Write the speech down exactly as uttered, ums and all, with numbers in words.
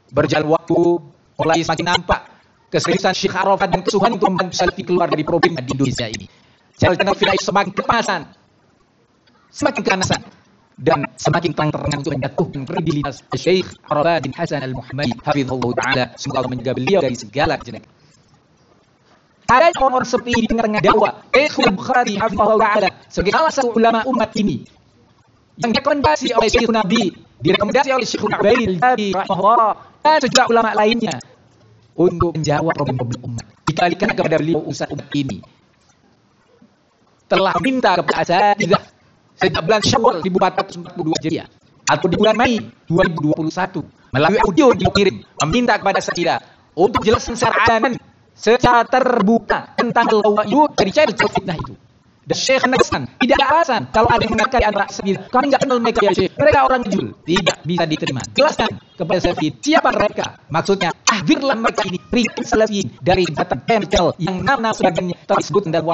Berjalan waktu, mulai semakin nampak keseriusan Syekh Arafat dan kesusahan untuk membantu Salafi keluar dari problemnya di Indonesia ini. Channel-channel Fidai semakin kemasan, semakin keganasan, dan semakin terang-terangan untuk menjatuhkan kredibilitas Syekh Arafat bin Hasan Al-Muhammadi hafizahullah ta'ala. Semoga Allah menjaga beliau dari segala kejelekan. Ada orang-orang seperti ini di tengah-tengah dakwah. Syekh Bukhari hafizahullah ta'ala sebagai salah satu ulama umat ini yang direkomendasi oleh Syekh Nabi, direkomendasi oleh Syekh Ubaidil Jabi rahimahullah dan sejumlah ulama lainnya untuk menjawab problem-problem umat. Dikalikan kepada beliau usaha umat ini telah minta kepada asatidzah sejak bulan Syawal seribu empat ratus empat puluh dua Hijriah atau di bulan Mei dua ribu dua puluh satu melalui audio dikirim meminta kepada asatidzah untuk jelaskan secara alanan, secara terbuka tentang al-wahyu dari cara fitnah itu. Dan Syekh menegaskan, tidak ada alasan kalau ada yang mengatakan antara asatidzah, kami tidak kenal mereka ya Syekh, mereka orang jujur, tidak bisa diterima. Jelaskan kepada Salafi siapa mereka. Maksudnya, tahdirlah mereka ini, ringkas Salafi dari jabatan tempel yang nama sebagainya telah disebut dalam